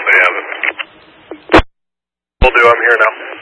They have it. Will do. I'm here now.